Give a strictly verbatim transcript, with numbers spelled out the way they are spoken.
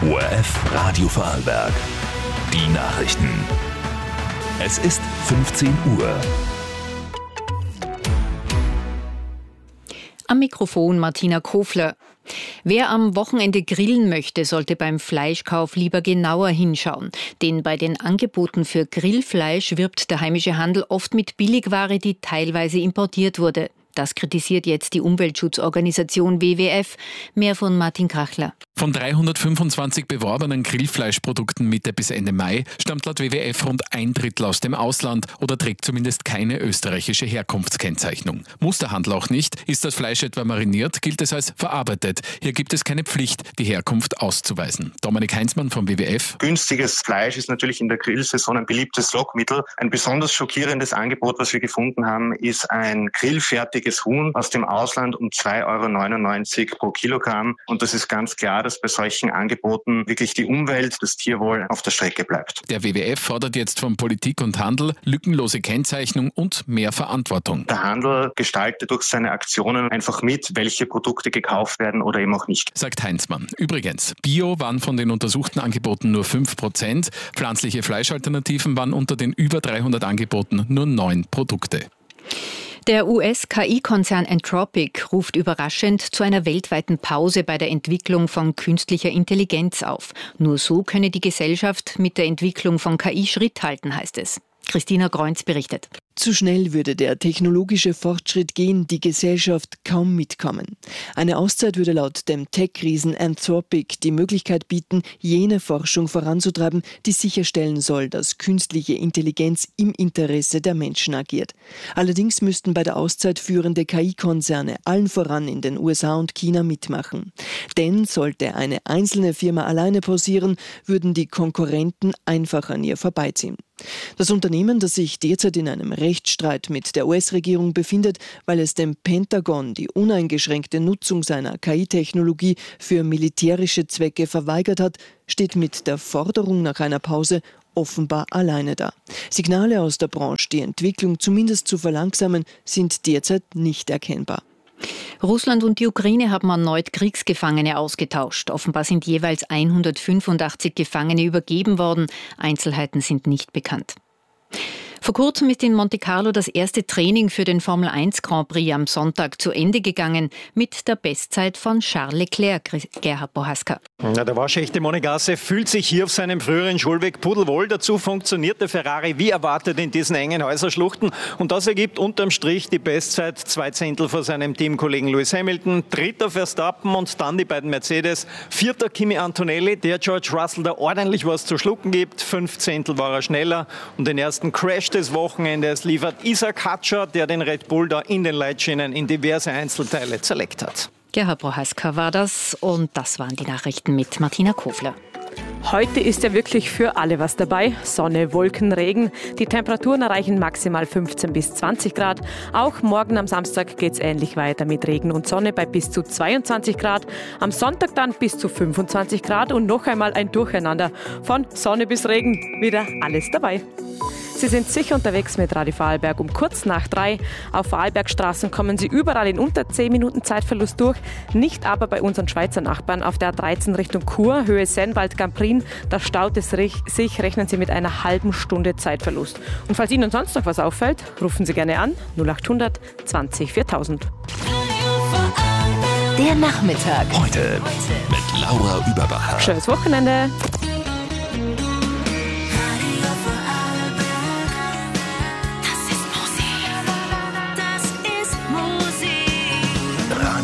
O R F Radio Vorarlberg. Die Nachrichten. Es ist fünfzehn Uhr. Am Mikrofon Martina Kofler. Wer am Wochenende grillen möchte, sollte beim Fleischkauf lieber genauer hinschauen. Denn bei den Angeboten für Grillfleisch wirbt der heimische Handel oft mit Billigware, die teilweise importiert wurde. Das kritisiert jetzt die Umweltschutzorganisation W W F. Mehr von Martin Krachler. Von dreihundertfünfundzwanzig beworbenen Grillfleischprodukten Mitte bis Ende Mai stammt laut W W F rund ein Drittel aus dem Ausland oder trägt zumindest keine österreichische Herkunftskennzeichnung. Muss der Handel auch nicht. Ist das Fleisch etwa mariniert, gilt es als verarbeitet. Hier gibt es keine Pflicht, die Herkunft auszuweisen. Dominik Heinzmann vom W W F. Günstiges Fleisch ist natürlich in der Grillsaison ein beliebtes Lockmittel. Ein besonders schockierendes Angebot, was wir gefunden haben, ist ein grillfertiges Huhn aus dem Ausland um zwei Euro neunundneunzig pro Kilogramm. Und das ist ganz klar, dass bei solchen Angeboten wirklich die Umwelt, das Tierwohl auf der Strecke bleibt. Der W W F fordert jetzt von Politik und Handel lückenlose Kennzeichnung und mehr Verantwortung. Der Handel gestaltet durch seine Aktionen einfach mit, welche Produkte gekauft werden oder eben auch nicht. Sagt Heinzmann. Übrigens, Bio waren von den untersuchten Angeboten nur fünf Prozent, pflanzliche Fleischalternativen waren unter den über dreihundert Angeboten nur neun Produkte. Der U S-K I-Konzern Anthropic ruft überraschend zu einer weltweiten Pause bei der Entwicklung von künstlicher Intelligenz auf. Nur so könne die Gesellschaft mit der Entwicklung von K I Schritt halten, heißt es. Christina Greunz berichtet. Zu schnell würde der technologische Fortschritt gehen, die Gesellschaft kaum mitkommen. Eine Auszeit würde laut dem Tech-Riesen Anthropic die Möglichkeit bieten, jene Forschung voranzutreiben, die sicherstellen soll, dass künstliche Intelligenz im Interesse der Menschen agiert. Allerdings müssten bei der Auszeit führende K I-Konzerne allen voran in den U S A und China mitmachen. Denn sollte eine einzelne Firma alleine pausieren, würden die Konkurrenten einfach an ihr vorbeiziehen. Das Unternehmen, das sich derzeit in einem Rechtsstreit mit der U S-Regierung befindet, weil es dem Pentagon die uneingeschränkte Nutzung seiner K I-Technologie für militärische Zwecke verweigert hat, steht mit der Forderung nach einer Pause offenbar alleine da. Signale aus der Branche, die Entwicklung zumindest zu verlangsamen, sind derzeit nicht erkennbar. Russland und die Ukraine haben erneut Kriegsgefangene ausgetauscht. Offenbar sind jeweils hundertfünfundachtzig Gefangene übergeben worden. Einzelheiten sind nicht bekannt. Vor kurzem ist in Monte Carlo das erste Training für den Formel eins Grand Prix am Sonntag zu Ende gegangen mit der Bestzeit von Charles Leclerc, Gerhard Bohaska. Ja, der waschechte Monegasse fühlt sich hier auf seinem früheren Schulweg pudelwohl. Dazu funktioniert der Ferrari wie erwartet in diesen engen Häuserschluchten. Und das ergibt unterm Strich die Bestzeit, zwei Zehntel vor seinem Teamkollegen Lewis Hamilton, dritter Verstappen und dann die beiden Mercedes, vierter Kimi Antonelli, der George Russell da ordentlich was zu schlucken gibt, fünf Zehntel war er schneller und den ersten Crash des Wochenendes liefert Isaac Hatscher, der den Red Bull da in den Leitschienen in diverse Einzelteile zerlegt hat. Gerhard Prohaska war das und das waren die Nachrichten mit Martina Kofler. Heute ist ja wirklich für alle was dabei. Sonne, Wolken, Regen. Die Temperaturen erreichen maximal fünfzehn bis zwanzig Grad. Auch morgen am Samstag geht es ähnlich weiter mit Regen und Sonne bei bis zu zweiundzwanzig Grad. Am Sonntag dann bis zu fünfundzwanzig Grad und noch einmal ein Durcheinander. Von Sonne bis Regen wieder alles dabei. Sie sind sicher unterwegs mit Radio Vorarlberg um kurz nach drei. Auf Vorarlbergstraßen kommen Sie überall in unter zehn Minuten Zeitverlust durch. Nicht aber bei unseren Schweizer Nachbarn auf der A dreizehn Richtung Chur, Höhe Sennwald-Gamprin. Da staut es sich, rechnen Sie mit einer halben Stunde Zeitverlust. Und falls Ihnen sonst noch was auffällt, rufen Sie gerne an null achthundert zwanzig viertausend. Der Nachmittag. Heute mit Laura Überbacher. Schönes Wochenende.